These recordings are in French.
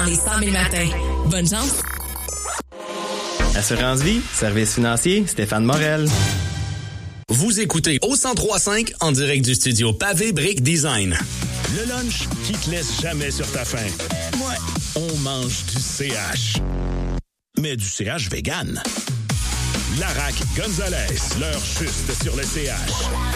Les 100 000 matins. Bonne chance. Assurance Vie, service financier, Stéphane Morel. Vous écoutez au 103.5 en direct du studio Pavé Brick Design. Le lunch qui te laisse jamais sur ta faim. Ouais, on mange du CH. Mais du CH vegan. Larac Gonzalez, leur juste sur le CH.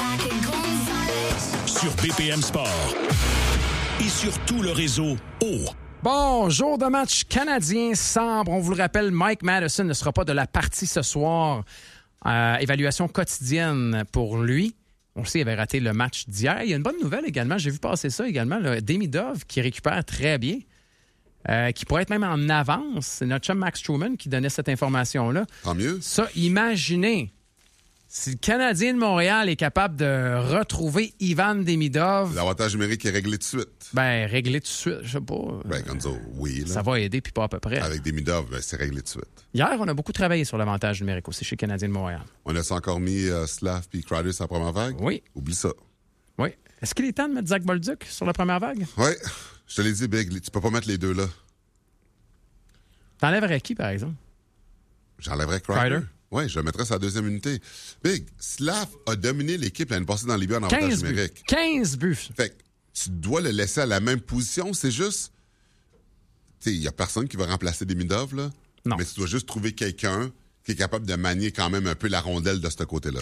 Sur BPM Sport. Et sur tout le réseau O. Bon, jour de match canadien Sambre. On vous le rappelle, Mike Matheson ne sera pas de la partie ce soir. Évaluation quotidienne pour lui. On le sait, il avait raté le match d'hier. Il y a une bonne nouvelle également. J'ai vu passer ça également. Demidov qui récupère très bien. Qui pourrait être même en avance. C'est notre chum Max Truman qui donnait cette information-là. Tant mieux. Ça, imaginez. Si le Canadien de Montréal est capable de retrouver Ivan Demidov... L'avantage numérique est réglé tout de suite. Ben, réglé tout de suite, je sais pas. Ben, Gonzo, oui. Là. Ça va aider, puis pas à peu près. Avec Demidov, ben, c'est réglé tout de suite. Hier, on a beaucoup travaillé sur l'avantage numérique aussi chez le Canadien de Montréal. On a encore mis Slav puis Kreider sur la première vague? Oui. Oublie ça. Oui. Est-ce qu'il est temps de mettre Zach Bolduc sur la première vague? Oui. Je te l'ai dit, Big, tu peux pas mettre les deux là. T'enlèverais qui, par exemple? J'enlèverais Kreider. Oui, je le mettrais sur la deuxième unité. Big, Slav a dominé l'équipe l'année passée dans les buts en avantage numérique. 15 buts. Fait que tu dois le laisser à la même position. C'est juste... Tu sais, il n'y a personne qui va remplacer Demidov, là. Non. Mais tu dois juste trouver quelqu'un qui est capable de manier quand même un peu la rondelle de ce côté-là.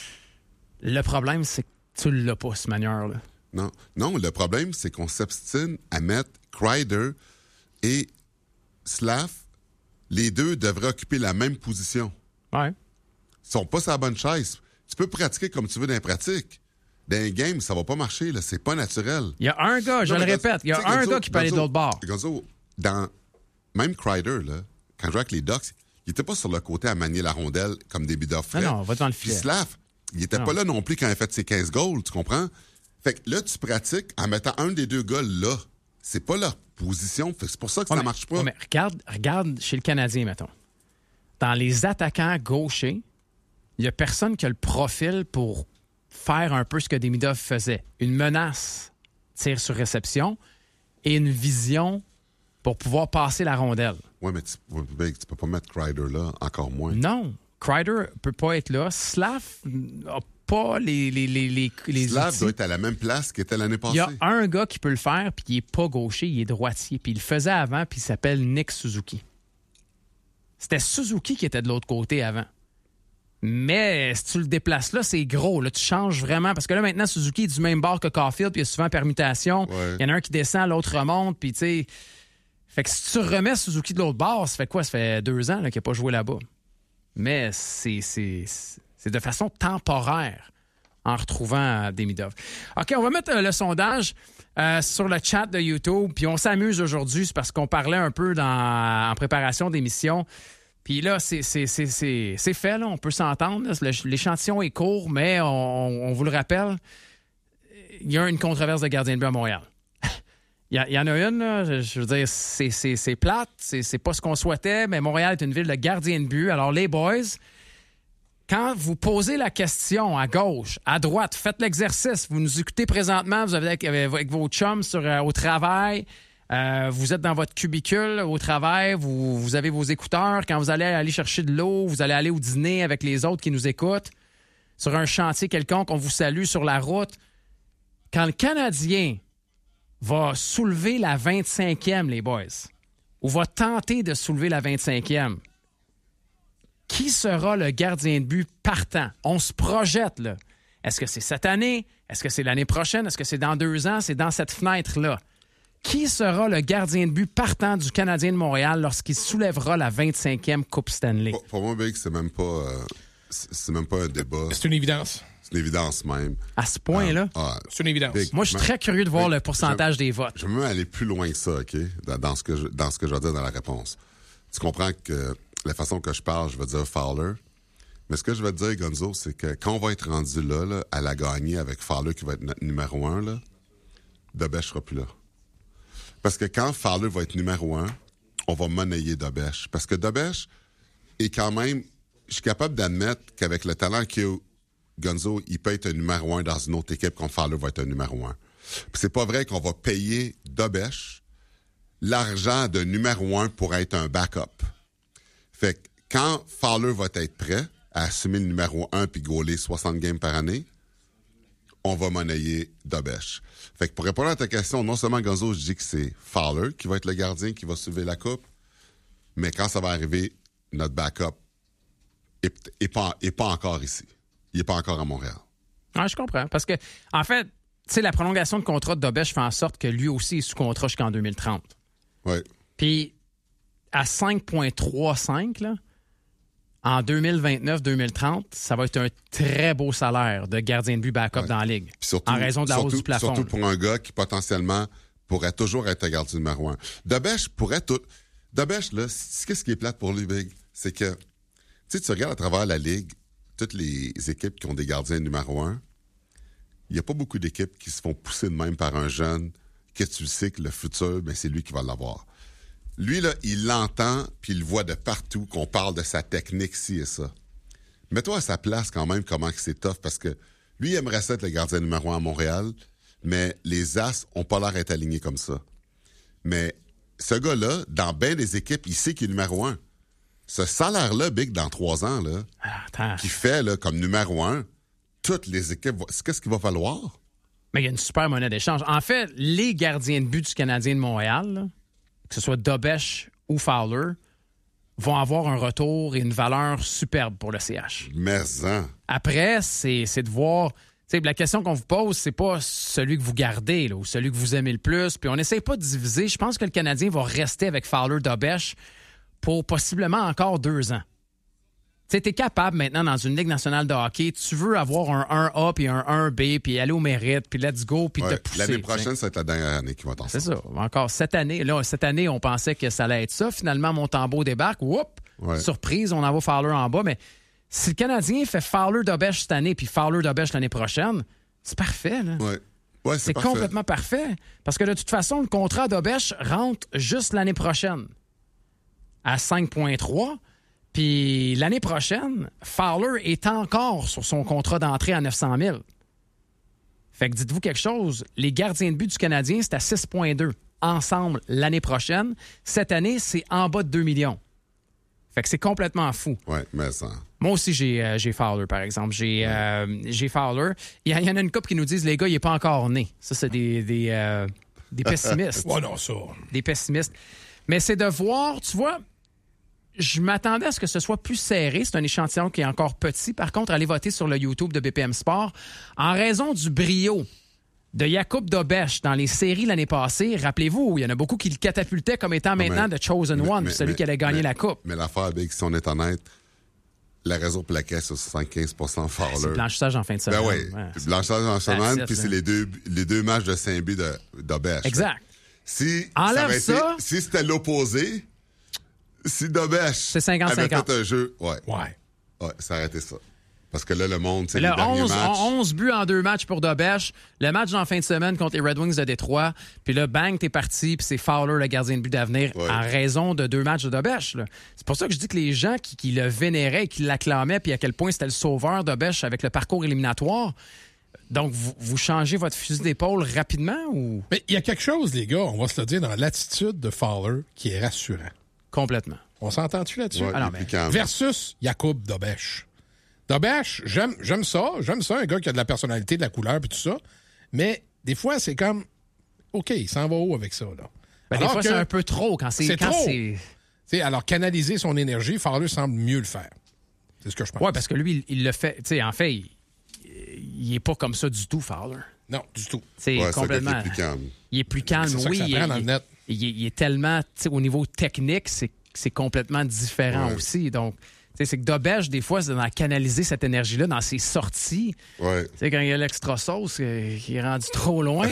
Le problème, c'est que tu l'as pas, cette manière-là. Non, le problème, c'est qu'on s'obstine à mettre Kreider et Slav. Les deux devraient occuper la même position. Ouais. Ils sont pas sur la bonne chaise. Tu peux pratiquer comme tu veux dans les pratiques. Dans les games, ça va pas marcher, là. C'est pas naturel. Il y a un gars, je le répète, il y a un gars qui peut aller de l'autre bord. Gonzo, même Kreider, là, quand je jouais avec les Ducks, il était pas sur le côté à manier la rondelle comme des Demidov frais. Non, va dans le filet. Puis Slav, il était pas là non plus quand il a fait ses 15 goals, tu comprends? Fait que là, tu pratiques en mettant un des deux gars là. C'est pas leur position. Fait que c'est pour ça que ça marche pas. Mais regarde chez le Canadien, mettons. Dans les attaquants gauchers, il y a personne qui a le profil pour faire un peu ce que Demidov faisait. Une menace, tir sur réception, et une vision pour pouvoir passer la rondelle. Oui, mais tu peux pas mettre Kreider là, encore moins. Non, Kreider peut pas être là. Slav n'a pas les Slav outils. doit être à la même place qu'il était l'année passée. Il y a un gars qui peut le faire, puis il est pas gaucher, il est droitier. Puis il le faisait avant, puis il s'appelle Nick Suzuki. C'était Suzuki qui était de l'autre côté avant. Mais si tu le déplaces là, c'est gros. Là, tu changes vraiment. Parce que là, maintenant, Suzuki est du même bord que Caulfield, puis il y a souvent permutation. Ouais. Il y en a un qui descend, l'autre remonte, puis tu sais... Fait que si tu remets Suzuki de l'autre bord, ça fait quoi? Ça fait 2 ans là, qu'il n'a pas joué là-bas. Mais c'est de façon temporaire en retrouvant Demidov. OK, on va mettre le sondage sur le chat de YouTube. Puis on s'amuse aujourd'hui, c'est parce qu'on parlait un peu en préparation d'émission. Puis là, c'est fait, là, on peut s'entendre. L'échantillon est court, mais on vous le rappelle, il y a une controverse de gardien de but à Montréal. Il y en a une, là, je veux dire, c'est plate, c'est pas ce qu'on souhaitait, mais Montréal est une ville de gardiens de but. Alors les boys, quand vous posez la question à gauche, à droite, faites l'exercice. Vous nous écoutez présentement, vous avez avec vos chums au travail, vous êtes dans votre cubicule au travail, vous avez vos écouteurs. Quand vous allez aller chercher de l'eau, vous allez aller au dîner avec les autres qui nous écoutent. Sur un chantier quelconque, on vous salue sur la route. Quand le Canadien va soulever la 25e, les boys, ou va tenter de soulever la 25e, qui sera le gardien de but partant? On se projette, là. Est-ce que c'est cette année? Est-ce que c'est l'année prochaine? Est-ce que c'est dans 2 ans? C'est dans cette fenêtre-là. Qui sera le gardien de but partant du Canadien de Montréal lorsqu'il soulèvera la 25e Coupe Stanley? Pour moi, Big, c'est même pas un débat. C'est une évidence. C'est une évidence même. À ce point-là? C'est une évidence. Big, moi, je suis très curieux de voir le pourcentage des votes. Je veux même aller plus loin que ça, OK? Dans ce que je vais dire dans la réponse. Tu comprends que la façon que je parle, je vais dire Fowler. Mais ce que je vais te dire, Gonzo, c'est que quand on va être rendu là, à la gagner avec Fowler qui va être notre numéro 1, là, Dobèche sera plus là. Parce que quand Fowler va être numéro 1, on va monnayer Dobèche. Parce que Dobèche est quand même... Je suis capable d'admettre qu'avec le talent qu'il a, Gonzo, il peut être un numéro 1 dans une autre équipe quand Fowler va être un numéro 1. Puis c'est pas vrai qu'on va payer Dobèche l'argent de numéro 1 pour être un backup. Fait que quand Fowler va être prêt à assumer le numéro 1 puis gauler 60 games par année, on va monnayer Dobesch. Fait que pour répondre à ta question, non seulement Gonzo, je dis que c'est Fowler qui va être le gardien qui va soulever la coupe, mais quand ça va arriver, notre backup est pas encore ici. Il n'est pas encore à Montréal. Ah, je comprends. Parce que, en fait, tu sais, la prolongation de contrat de Dobesch fait en sorte que lui aussi est sous contrat jusqu'en 2030. Oui. Puis, à 5,35, là, en 2029-2030, ça va être un très beau salaire de gardien de but backup dans la Ligue. Surtout, en raison de la hausse du plafond. Surtout pour un gars qui, potentiellement, pourrait toujours être le gardien numéro 1. Dobesch pourrait tout... Dobesch, là, qu'est-ce qui est plate pour lui, Big? C'est que, tu regardes à travers la Ligue, toutes les équipes qui ont des gardiens numéro 1, il n'y a pas beaucoup d'équipes qui se font pousser de même par un jeune que tu sais que le futur, ben, c'est lui qui va l'avoir. Lui, là, il l'entend, puis il le voit de partout qu'on parle de sa technique, ci et ça. Mets-toi à sa place quand même, comment c'est tough, parce que lui, il aimerait ça être le gardien numéro 1 à Montréal, mais les As ont pas l'air d'être alignés comme ça. Mais ce gars-là, dans bien des équipes, il sait qu'il est numéro 1. Ce salaire-là, Big, dans 3 ans, là, qui fait là, comme numéro 1, toutes les équipes, qu'est-ce qu'il va falloir? Mais il y a une super monnaie d'échange. En fait, les gardiens de but du Canadien de Montréal, là, que ce soit Dobesch ou Fowler, vont avoir un retour et une valeur superbe pour le CH. Mais-en. Après, c'est de voir... La question qu'on vous pose, c'est pas celui que vous gardez là, ou celui que vous aimez le plus. Puis on n'essaie pas de diviser. Je pense que le Canadien va rester avec Fowler-Dobesch pour possiblement encore 2 ans. Tu es capable maintenant dans une Ligue nationale de hockey, tu veux avoir un 1A puis un 1B puis aller au mérite puis let's go puis te pousser. L'année prochaine, ça va être la dernière année qui va t'en sortir. C'est ça. Encore cette année, on pensait que ça allait être ça. Finalement, Montembeault débarque. Surprise, on envoie Fowler en bas. Mais si le Canadien fait Fowler-Dobesch cette année puis Fowler-Dobesch l'année prochaine, c'est parfait. Là. Ouais, c'est parfait. complètement parfait. Parce que de toute façon, le contrat Dobesch rentre juste l'année prochaine à 5,3. Puis l'année prochaine, Fowler est encore sur son contrat d'entrée à 900 000. Fait que dites-vous quelque chose, les gardiens de but du Canadien, c'est à 6,2 ensemble l'année prochaine. Cette année, c'est en bas de 2 millions. Fait que c'est complètement fou. Oui, mais ça... Moi aussi, j'ai Fowler, par exemple. J'ai Fowler. Il y en a une couple qui nous disent, les gars, il n'est pas encore né. Ça, c'est des pessimistes. Ouais, non, ça. Des pessimistes. Mais c'est de voir, tu vois... Je m'attendais à ce que ce soit plus serré. C'est un échantillon qui est encore petit. Par contre, allez voter sur le YouTube de BPM Sport. En raison du brio de Jakub Dobesch dans les séries l'année passée, rappelez-vous, il y en a beaucoup qui le catapultaient comme étant maintenant The Chosen One, celui qui allait gagner la Coupe. Mais l'affaire, Big, si on est honnête, la raison pour laquelle c'est 75% Fowler... C'est blanchissage en fin de semaine. Ben oui, blanchissage en semaine, puis c'est les deux matchs de 5 buts de Dobesch. Exact. Si enlève ça... Si c'était l'opposé... Si Dobesch avait fait un jeu, ça aurait été ça. Parce que là, le monde, c'est les derniers matchs. 11 buts en 2 matchs pour Dobesch. Le match en fin de semaine contre les Red Wings de Détroit. Puis là, bang, t'es parti. Puis c'est Fowler, le gardien de but d'avenir, en raison de 2 matchs de Dobesch. Là. C'est pour ça que je dis que les gens qui le vénéraient et qui l'acclamaient, puis à quel point c'était le sauveur Dobesch avec le parcours éliminatoire. Donc, vous changez votre fusil d'épaule rapidement ou... Mais il y a quelque chose, les gars, on va se le dire, dans l'attitude de Fowler qui est rassurant. Complètement. On s'entend-tu là-dessus? Ouais, versus Jakub Dobesch. Dobesch, j'aime ça, un gars qui a de la personnalité, de la couleur et tout ça, mais des fois, c'est comme, OK, il s'en va où avec ça, là? Ben, des fois, c'est un peu trop quand c'est... T'sais, alors, canaliser son énergie, Fowler semble mieux le faire. C'est ce que je pense. Oui, parce que lui, il le fait... En fait, il est pas comme ça du tout, Fowler. Non, du tout. C'est complètement... Il est plus calme. Il est plus calme, oui. Ça prend dans le net. Il est tellement, au niveau technique, c'est complètement différent aussi. Donc, c'est que Dobesch, des fois, c'est dans canaliser cette énergie-là dans ses sorties. Ouais. Quand il y a l'extra sauce qui est rendu trop loin,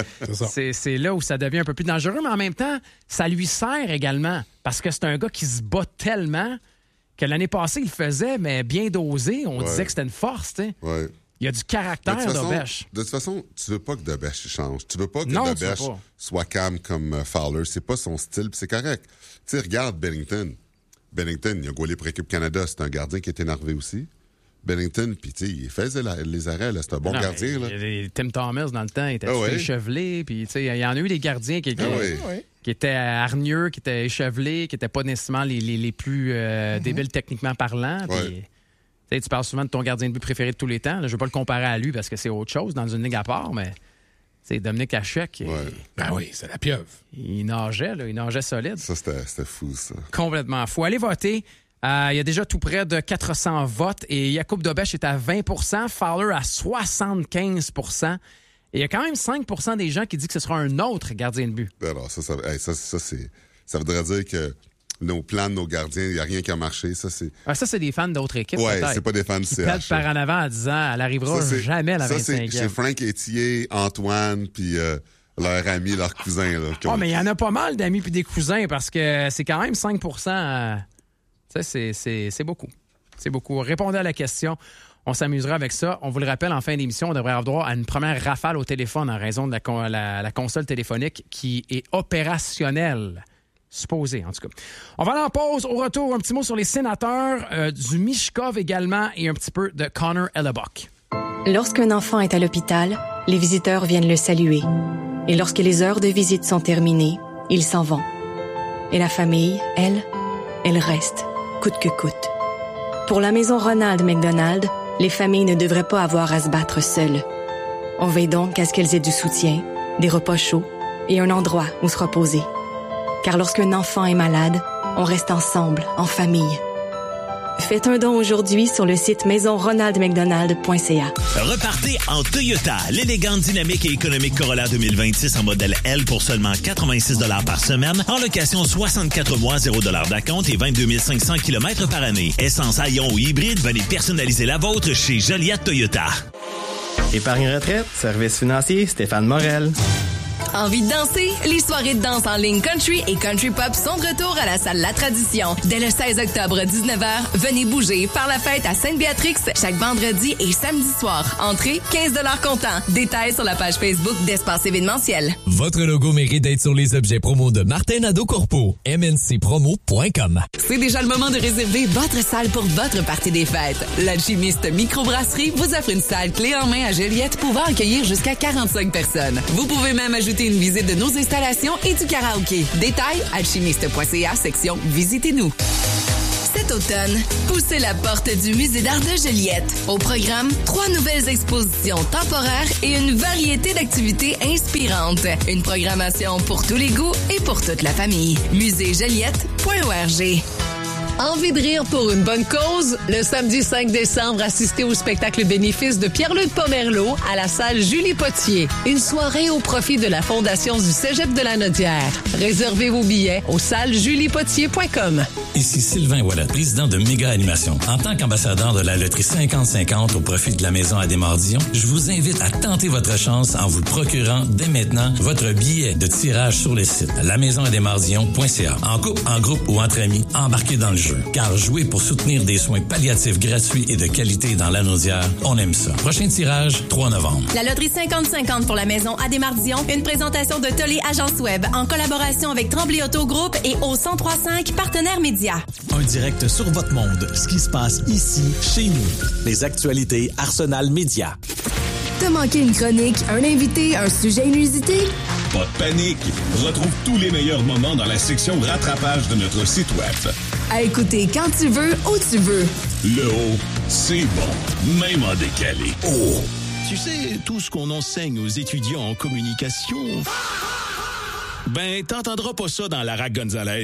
c'est là où ça devient un peu plus dangereux. Mais en même temps, ça lui sert également parce que c'est un gars qui se bat tellement que l'année passée, il faisait, mais bien dosé. On disait que c'était une force. Ouais. Il y a du caractère, Dobesch. De toute façon, tu veux pas que Dobesch change. Tu veux pas que Dobesch soit calme comme Fowler. C'est pas son style, puis c'est correct. Tu sais, regarde Bennington. Bennington, il a gaulé pour Équipe Canada. C'est un gardien qui est énervé aussi. Bennington, puis tu sais, il faisait les arrêts, là. C'était un bon gardien, là. Tim Thomas, dans le temps, il était échevelé, puis tu sais, il y en a eu des gardiens qui étaient hargneux, qui étaient échevelés, qui n'étaient pas nécessairement les plus débiles techniquement parlant. Puis, tu parles souvent de ton gardien de but préféré de tous les temps. Là, je ne veux pas le comparer à lui parce que c'est autre chose dans une ligue à part, mais c'est Dominique Hachek. Ben oui, c'est la pieuvre. Il nageait, là, il nageait solide. Ça, c'était fou, ça. Complètement fou. Allez voter. Il y a déjà tout près de 400 votes et Jakub Dobeš est à 20 %, Fowler à 75 %. Et il y a quand même 5 % des gens qui disent que ce sera un autre gardien de but. Alors, ça voudrait dire que nos plans de nos gardiens, il n'y a rien qui a marché. Ça, c'est des fans d'autres équipes, ouais, peut-être. c'est pas des fans du CH. Ils par en avant en disant, elle arrivera jamais à la 25e. C'est Frank Etier, Antoine, puis leur ami, leur cousin. Là, mais il y en a pas mal d'amis puis des cousins parce que c'est quand même 5 %. C'est beaucoup. C'est beaucoup. Répondez à la question. On s'amusera avec ça. On vous le rappelle, en fin d'émission, on devrait avoir droit à une première rafale au téléphone en raison de la console téléphonique qui est opérationnelle. Supposé, en tout cas. On va aller en pause. Au retour, un petit mot sur les sénateurs, du Mishkov également et un petit peu de Connor Hellebuck. Lorsqu'un enfant est à l'hôpital, les visiteurs viennent le saluer. Et lorsque les heures de visite sont terminées, ils s'en vont. Et la famille, elle reste, coûte que coûte. Pour la maison Ronald McDonald, les familles ne devraient pas avoir à se battre seules. On veille donc à ce qu'elles aient du soutien, des repas chauds et un endroit où se reposer. Car lorsqu'un enfant est malade, on reste ensemble, en famille. Faites un don aujourd'hui sur le site maisonronaldmcdonald.ca. Repartez en Toyota, l'élégante, dynamique et économique Corolla 2026 en modèle L pour seulement 86 $ par semaine, en location 64 mois, 0 $ d'acompte et 22 500 km par année. Essence à ion ou hybride, venez personnaliser la vôtre chez Joliette Toyota. Épargne retraite, service financier, Stéphane Morel. Envie de danser? Les soirées de danse en ligne country et country pop sont de retour à la salle La Tradition. Dès le 16 octobre, 19h, venez bouger par la fête à Sainte-Béatrix chaque vendredi et samedi soir. Entrée, 15 $ comptant. Détails sur la page Facebook d'Espace événementiel. Votre logo mérite d'être sur les objets promo de Martin Nadeau Corpo. mncpromo.com. C'est déjà le moment de réserver votre salle pour votre partie des fêtes. L'Alchimiste Microbrasserie vous offre une salle clé en main à Joliette pouvant accueillir jusqu'à 45 personnes. Vous pouvez même ajouter une visite de nos installations et du karaoké. Détails, alchimiste.ca, section Visitez-nous. Cet automne, poussez la porte du Musée d'art de Joliette. Au programme, 3 nouvelles expositions temporaires et une variété d'activités inspirantes. Une programmation pour tous les goûts et pour toute la famille. muséejoliette.org. Envie de rire pour une bonne cause? Le samedi 5 décembre, assistez au spectacle bénéfice de Pierre-Luc Pomerleau à la salle Julie Potier. Une soirée au profit de la Fondation du Cégep de la Nodière. Réservez vos billets au salles-juliepotier.com. Ici Sylvain Ouellet, président de Méga Animation. En tant qu'ambassadeur de la loterie 50-50 au profit de la Maison à Desmardillons, je vous invite à tenter votre chance en vous procurant dès maintenant votre billet de tirage sur le site lamaisonadesmardillons.ca. En couple, en groupe ou entre amis, embarquez dans le jeu. Car jouer pour soutenir des soins palliatifs gratuits et de qualité dans la Naudière, on aime ça. Prochain tirage, 3 novembre. La loterie 50-50 pour la Maison à Desmardillons, une présentation de Tollé Agence Web en collaboration avec Tremblay Auto Group et au 1035 Partenaires Médias. Un direct sur votre monde, ce qui se passe ici, chez nous. Les actualités Arsenal Média. T'as manqué une chronique, un invité, un sujet inusité? Pas de panique! Retrouve tous les meilleurs moments dans la section rattrapage de notre site web. À écouter quand tu veux, où tu veux. Le haut, c'est bon, même en décalé. Oh! Tu sais, tout ce qu'on enseigne aux étudiants en communication... Ben, t'entendras pas ça dans Lara Gonzalez.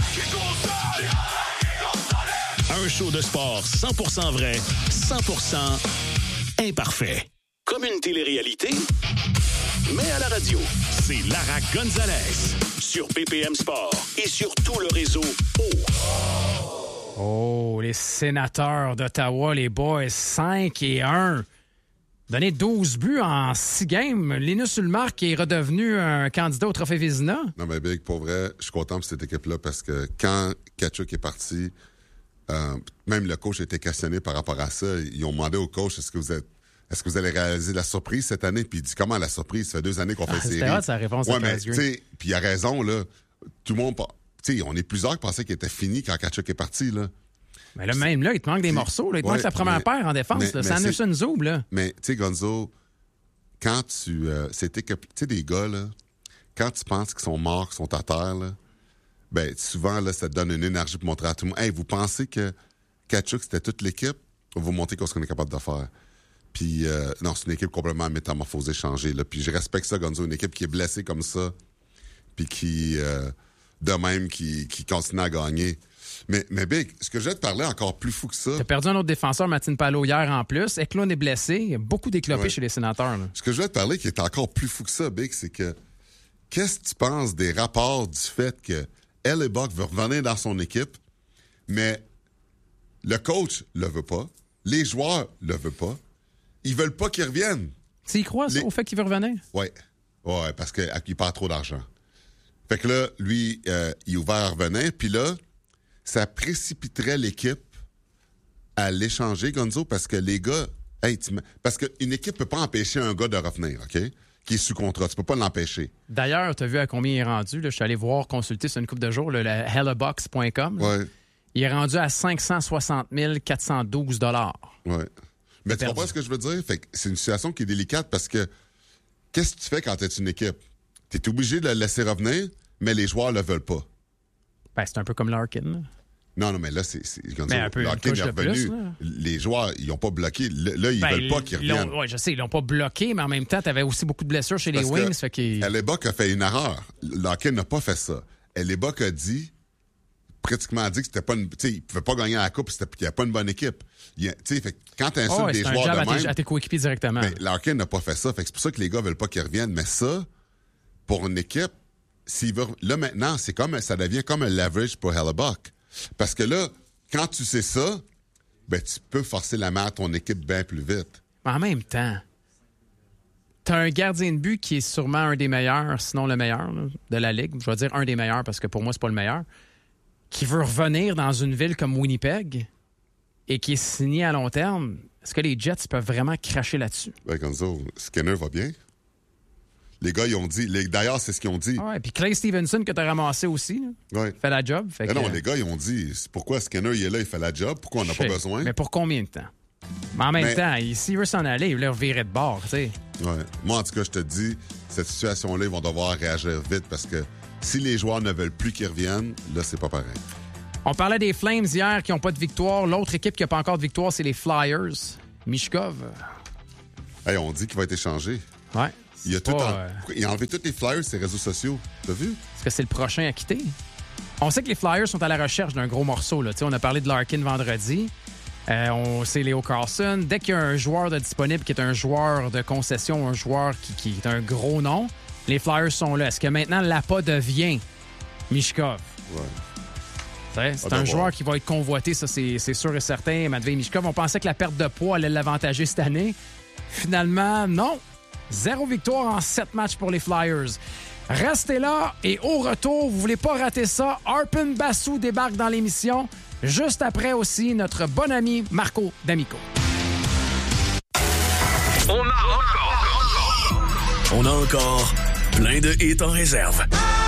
Un show de sport 100% vrai, 100% imparfait. Comme une télé-réalité, mais à la radio. C'est Lara Gonzalez sur BPM Sport et sur tout le réseau Oh, les sénateurs d'Ottawa, les boys, 5-1. Donné 12 buts en 6 games. Linus Ullmark est redevenu un candidat au Trophée Vézina. Non, mais Big, pour vrai, je suis content pour cette équipe-là parce que quand Tkachuk est parti, même le coach a été questionné par rapport à ça. Ils ont demandé au coach, est-ce que vous allez réaliser la surprise cette année? Puis il dit, comment la surprise? Ça fait 2 années qu'on fait série. C'était hot, sa réponse. Ouais, mais tu sais, puis il a raison, là. Tout le monde, tu sais, on est plusieurs qui pensaient qu'il était fini quand Tkachuk est parti, là. Mais là, même là, il te manque des morceaux. Là. Il te manque sa première paire en défense. C'est Anderson Zoub, là. Mais, tu sais, Gonzo, quand tu... tu sais, des gars, là, quand tu penses qu'ils sont morts, qu'ils sont à terre, là, ben souvent, là, ça te donne une énergie pour montrer à tout le monde. Hey, vous pensez que Tkachuk, c'était toute l'équipe? On va vous montrer ce qu'on est capable de faire. Puis, non, c'est une équipe complètement métamorphosée, changée. Là. Puis, je respecte ça, Gonzo, une équipe qui est blessée comme ça, puis qui, de même, qui continue à gagner. Mais Big, ce que je vais te parler encore plus fou que ça... T'as perdu un autre défenseur, Martin Palot, hier en plus. Eklund est blessé. Il y a beaucoup d'éclopés chez les Sénateurs. Là. Ce que je vais te parler qui est encore plus fou que ça, Big, c'est que qu'est-ce que tu penses des rapports du fait que Hellebuyck veut revenir dans son équipe, mais le coach le veut pas, les joueurs le veulent pas, ils veulent pas qu'il revienne. Tu y crois, ça, au fait qu'il veut revenir? Oui. Ouais, parce qu'il perd trop d'argent. Fait que là, lui, il est ouvert à revenir, puis là, ça précipiterait l'équipe à l'échanger, Gonzo, parce que les gars... parce qu'une équipe peut pas empêcher un gars de revenir, OK? Qui est sous contrat. Tu peux pas l'empêcher. D'ailleurs, tu as vu à combien il est rendu? Là? Je suis allé consulter sur une couple de jours, le hellebuyck.com. Ouais. Il est rendu à 560 412 $. Oui. Mais tu comprends ce que je veux dire? Fait que c'est une situation qui est délicate parce que qu'est-ce que tu fais quand tu es une équipe? Tu es obligé de le laisser revenir, mais les joueurs le veulent pas. Ben, c'est un peu comme Larkin. Là. Non, mais là, Larkin est revenu. Plus, les joueurs, ils n'ont pas bloqué. Là, ils veulent pas qu'ils reviennent. Oui, je sais, ils l'ont pas bloqué, mais en même temps, tu avais aussi beaucoup de blessures chez les Wings. Hellebuyck a fait une erreur. Larkin n'a pas fait ça. Hellebuyck a pratiquement dit que c'était pas une... il pouvait pas gagner la coupe, qu'il n'y avait pas une bonne équipe. Fait, quand tu insultes des joueurs de même... à tes coéquipiers directement. Mais Larkin n'a pas fait ça. Fait que c'est pour ça que les gars veulent pas qu'ils reviennent. Mais ça, pour une équipe, s'il veut... Là, maintenant, ça devient comme un leverage pour Hellebuyck. Parce que là, quand tu sais ça, ben tu peux forcer la main à ton équipe bien plus vite. En même temps, t'as un gardien de but qui est sûrement un des meilleurs, sinon le meilleur là, de la Ligue. Je vais dire un des meilleurs parce que pour moi, c'est pas le meilleur. Qui veut revenir dans une ville comme Winnipeg et qui est signé à long terme. Est-ce que les Jets peuvent vraiment cracher là-dessus? Ben, Gonzo, Skinner va bien. Les gars, ils ont dit... D'ailleurs, c'est ce qu'ils ont dit. Ouais, puis Clay Stevenson, que tu as ramassé aussi, fait la job. Fait non, les gars, ils ont dit... Pourquoi Skinner, il est là, il fait la job? Pourquoi on n'a pas besoin? Mais pour combien de temps? Mais en même temps, s'il veut s'en aller, il veut revirer de bord, tu sais. Ouais. Moi, en tout cas, je te dis, cette situation-là, ils vont devoir réagir vite parce que si les joueurs ne veulent plus qu'ils reviennent, là, c'est pas pareil. On parlait des Flames hier qui n'ont pas de victoire. L'autre équipe qui n'a pas encore de victoire, c'est les Flyers. Mishkov. Hey, on dit qu'il va être échangé. Ouais. Il a enlevé tous les Flyers sur ses réseaux sociaux. T'as vu? Est-ce que c'est le prochain à quitter? On sait que les Flyers sont à la recherche d'un gros morceau. Là. On a parlé de Larkin vendredi. On sait Leo Carlson. Dès qu'il y a un joueur de disponible qui est un joueur de concession, un joueur qui est un gros nom, les Flyers sont là. Est-ce que maintenant Lapa devient Mishkov? Ouais. C'est un joueur qui va être convoité, ça c'est sûr et certain. Matvei Mishkov, on pensait que la perte de poids allait l'avantager cette année. Finalement, non. 0 victoire en 7 matchs pour les Flyers. Restez là et au retour, vous voulez pas rater ça, Arpon Bassou débarque dans l'émission. Juste après aussi, notre bon ami Marco D'Amico. On a encore plein de hits en réserve.